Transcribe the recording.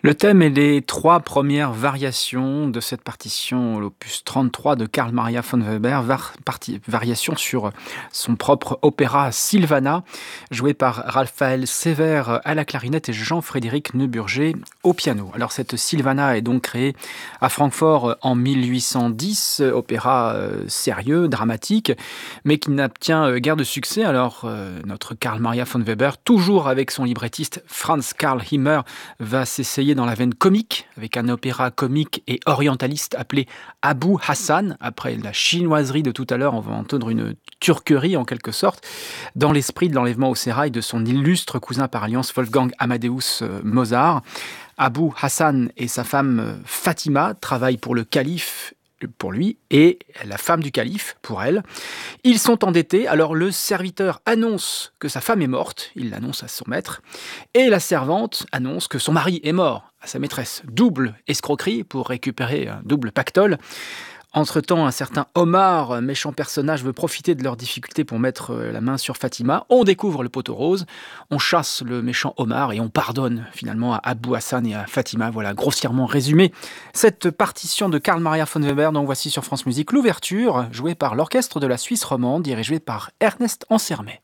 Le thème et les 3 premières variations de cette partition, l'opus 33 de Carl Maria von Weber, variation sur son propre opéra Sylvana, joué par Raphaël Sévère à la clarinette et Jean-Frédéric Neuburger au piano. Alors cette Sylvana est donc créée à Francfort en 1810, opéra sérieux, dramatique, mais qui n'obtient guère de succès. Alors notre Carl Maria von Weber, toujours avec son librettiste Franz Karl Himmer, va s'essayer dans la veine comique, avec un opéra comique et orientaliste appelé Abou Hassan. Après la chinoiserie de tout à l'heure, on va entendre une turquerie en quelque sorte, dans l'esprit de l'enlèvement au sérail de son illustre cousin par alliance Wolfgang Amadeus Mozart. Abou Hassan et sa femme Fatima travaillent pour le calife pour lui et la femme du calife pour elle. Ils sont endettés, alors le serviteur annonce que sa femme est morte, il l'annonce à son maître, et la servante annonce que son mari est mort à sa maîtresse. Double escroquerie pour récupérer un double pactole. Entre-temps, un certain Omar, méchant personnage, veut profiter de leurs difficultés pour mettre la main sur Fatima. On découvre le poteau rose, on chasse le méchant Omar et on pardonne finalement à Abou Hassan et à Fatima. Voilà, grossièrement résumé cette partition de Carl Maria von Weber, dont voici sur France Musique l'ouverture, jouée par l'orchestre de la Suisse romande, dirigé par Ernest Ansermet.